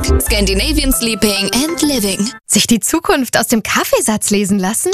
Scandinavian Sleeping and Living. Sich die Zukunft aus dem Kaffeesatz lesen lassen?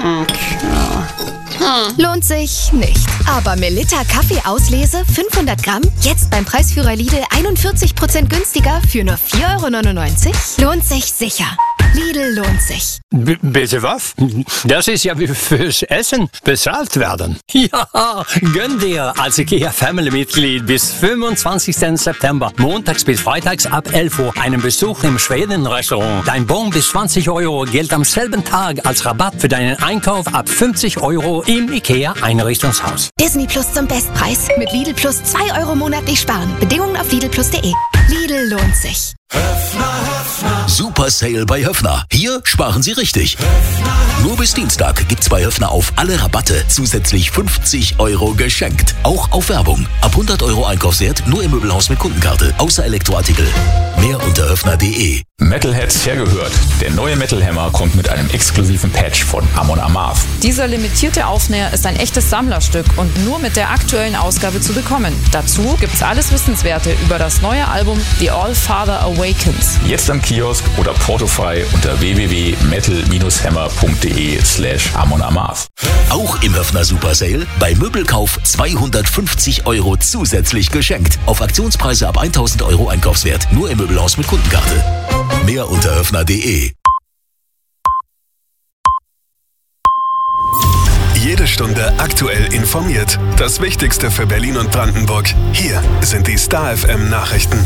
Lohnt sich nicht. Aber Melitta Kaffeeauslese 500 Gramm, jetzt beim Preisführer Lidl 41% günstiger für nur 4,99 €? Lohnt sich sicher. Lidl lohnt sich. Bitte was? Das ist ja wie fürs Essen bezahlt werden. Ja, gönn dir als IKEA Family-Mitglied bis 25. September, montags bis freitags ab 11 Uhr, einen Besuch im Schweden-Restaurant. Dein Bon bis 20 € gilt am selben Tag als Rabatt für deinen Einkauf ab 50 € im IKEA Einrichtungshaus. Disney Plus zum Bestpreis. Mit Lidl Plus 2 € monatlich sparen. Bedingungen auf lidlplus.de. Lidl lohnt sich. Super Sale bei Höffner. Hier sparen Sie richtig. Nur bis Dienstag gibt's bei Höffner auf alle Rabatte zusätzlich 50 € geschenkt. Auch auf Werbung. Ab 100 € Einkaufswert nur im Möbelhaus mit Kundenkarte. Außer Elektroartikel. Mehr unter höffner.de. Metalheads hergehört. Der neue Metal Hammer kommt mit einem exklusiven Patch von Amon Amarth. Dieser limitierte Aufnäher ist ein echtes Sammlerstück und nur mit der aktuellen Ausgabe zu bekommen. Dazu gibt's alles Wissenswerte über das neue Album The All Father Awakens. Jetzt am Kiosk oder portofrei unter www.metal-hammer.de/Amon Amarth. Auch im Höffner Super Sale bei Möbelkauf 250 € zusätzlich geschenkt. Auf Aktionspreise ab 1000 € Einkaufswert. Nur im Möbelhaus mit Kundenkarte. Mehr unter höffner.de. Jede Stunde aktuell informiert. Das Wichtigste für Berlin und Brandenburg. Hier sind die Star FM Nachrichten.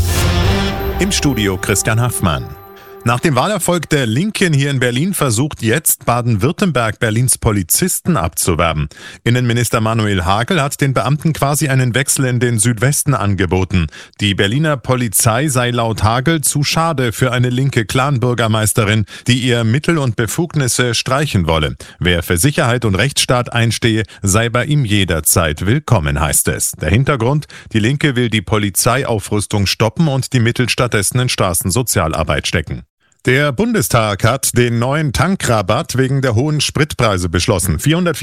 Im Studio Christian Haffmann. Nach dem Wahlerfolg der Linken hier in Berlin versucht jetzt Baden-Württemberg Berlins Polizisten abzuwerben. Innenminister Manuel Hagel hat den Beamten quasi einen Wechsel in den Südwesten angeboten. Die Berliner Polizei sei laut Hagel zu schade für eine linke Clan-Bürgermeisterin, die ihr Mittel und Befugnisse streichen wolle. Wer für Sicherheit und Rechtsstaat einstehe, sei bei ihm jederzeit willkommen, heißt es. Der Hintergrund: Die Linke will die Polizeiaufrüstung stoppen und die Mittel stattdessen in Straßensozialarbeit stecken. Der Bundestag hat den neuen Tankrabatt wegen der hohen Spritpreise beschlossen.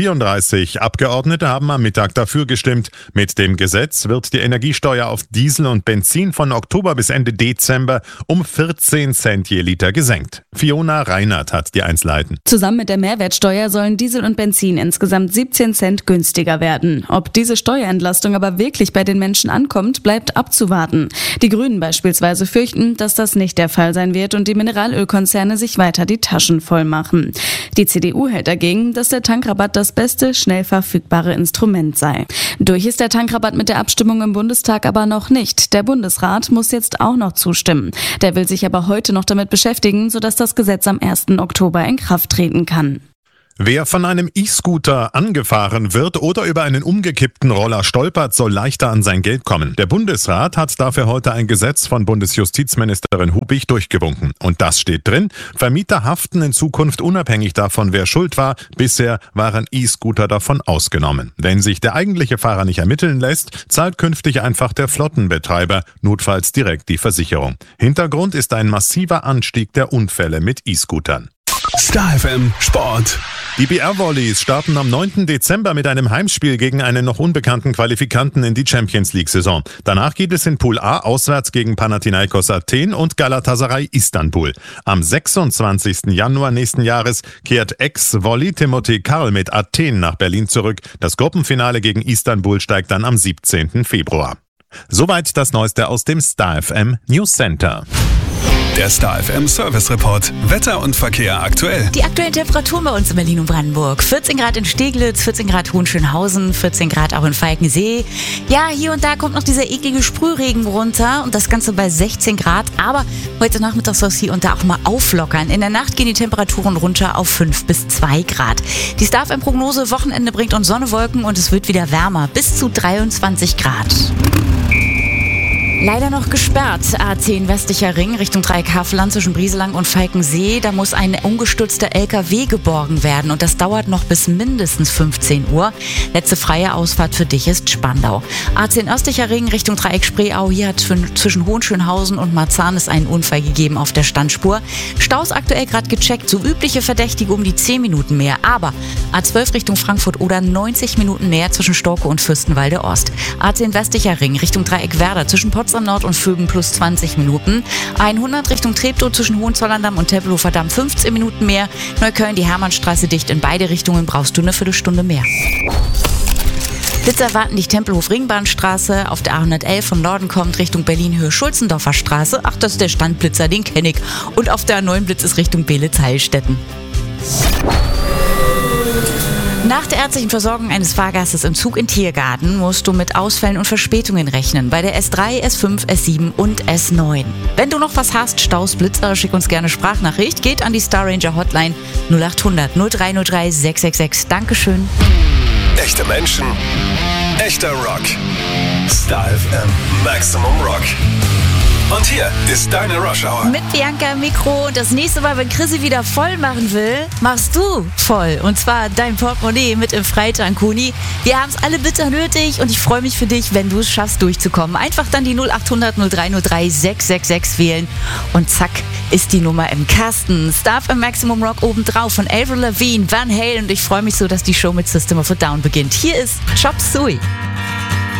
434 Abgeordnete haben am Mittag dafür gestimmt. Mit dem Gesetz wird die Energiesteuer auf Diesel und Benzin von Oktober bis Ende Dezember um 14 Cent je Liter gesenkt. Fiona Reinert hat die Einzelheiten. Zusammen mit der Mehrwertsteuer sollen Diesel und Benzin insgesamt 17 Cent günstiger werden. Ob diese Steuerentlastung aber wirklich bei den Menschen ankommt, bleibt abzuwarten. Die Grünen beispielsweise fürchten, dass das nicht der Fall sein wird und die Mineralölkonzerne sich weiter die Taschen voll machen. Die CDU hält dagegen, dass der Tankrabatt das beste, schnell verfügbare Instrument sei. Durch ist der Tankrabatt mit der Abstimmung im Bundestag aber noch nicht. Der Bundesrat muss jetzt auch noch zustimmen. Der will sich aber heute noch damit beschäftigen, sodass das Gesetz am 1. Oktober in Kraft treten kann. Wer von einem E-Scooter angefahren wird oder über einen umgekippten Roller stolpert, soll leichter an sein Geld kommen. Der Bundesrat hat dafür heute ein Gesetz von Bundesjustizministerin Hubig durchgewunken. Und das steht drin: Vermieter haften in Zukunft unabhängig davon, wer schuld war. Bisher waren E-Scooter davon ausgenommen. Wenn sich der eigentliche Fahrer nicht ermitteln lässt, zahlt künftig einfach der Flottenbetreiber, notfalls direkt die Versicherung. Hintergrund ist ein massiver Anstieg der Unfälle mit E-Scootern. Star FM Sport. Die BR-Volleys starten am 9. Dezember mit einem Heimspiel gegen einen noch unbekannten Qualifikanten in die Champions-League-Saison. Danach geht es in Pool A auswärts gegen Panathinaikos Athen und Galatasaray Istanbul. Am 26. Januar nächsten Jahres kehrt Ex-Volley Timothy Karl mit Athen nach Berlin zurück. Das Gruppenfinale gegen Istanbul steigt dann am 17. Februar. Soweit das Neueste aus dem Star FM News Center. Der Star FM Service Report. Wetter und Verkehr aktuell. Die aktuellen Temperaturen bei uns in Berlin und Brandenburg. 14 Grad in Steglitz, 14 Grad Hohenschönhausen, 14 Grad auch in Falkensee. Ja, hier und da kommt noch dieser eklige Sprühregen runter und das Ganze bei 16 Grad. Aber heute Nachmittag soll es hier und da auch mal auflockern. In der Nacht gehen die Temperaturen runter auf 5 bis 2 Grad. Die Star FM Prognose: Wochenende bringt uns Sonne, Wolken und es wird wieder wärmer. Bis zu 23 Grad. Leider noch gesperrt. A10 westlicher Ring Richtung Dreieck-Havelland zwischen Brieselang und Falkensee. Da muss ein umgestürzter LKW geborgen werden und das dauert noch bis mindestens 15 Uhr. Letzte freie Ausfahrt für dich ist Spandau. A10 östlicher Ring Richtung Dreieck Spreeau. Hier hat zwischen Hohenschönhausen und Marzahn es einen Unfall gegeben auf der Standspur. Staus aktuell gerade gecheckt. So übliche Verdächtige um die 10 Minuten mehr. Aber A12 Richtung Frankfurt oder 90 Minuten mehr zwischen Storkow und Fürstenwalde Ost. A10 westlicher Ring Richtung Dreieck Werder zwischen Potsdam Graz am Nord- und Vögen plus 20 Minuten. 100 Richtung Treptow zwischen Hohenzollern-Damm und Tempelhofer Damm 15 Minuten mehr. Neukölln, die Hermannstraße dicht in beide Richtungen, brauchst du eine Viertelstunde mehr. Blitzer erwarten dich Tempelhof-Ringbahnstraße, auf der A111 von Norden kommt Richtung Berlin-Höhe Schulzendorfer Straße. Ach, das ist der Standblitzer, den kenne ich. Und auf der A9 Blitz ist Richtung Beelitz-Heilstätten. Nach der ärztlichen Versorgung eines Fahrgastes im Zug in Tiergarten musst du mit Ausfällen und Verspätungen rechnen. Bei der S3, S5, S7 und S9. Wenn du noch was hast, Staus, Blitzer, schick uns gerne Sprachnachricht. Geht an die Star Ranger Hotline 0800 0303 666. Dankeschön. Echte Menschen, echter Rock. Star FM Maximum Rock. Und hier ist deine Rush Hour. Mit Bianca im Mikro. Das nächste Mal, wenn Chrissy wieder voll machen will, machst du voll. Und zwar dein Portemonnaie mit im Freitankuni. Wir haben es alle bitter nötig und ich freue mich für dich, wenn du es schaffst, durchzukommen. Einfach dann die 0800 0303 666 wählen und zack, ist die Nummer im Kasten. Star FM Maximum Rock obendrauf von Avril Lavigne, Van Halen und ich freue mich so, dass die Show mit System of a Down beginnt. Hier ist Chop Suey.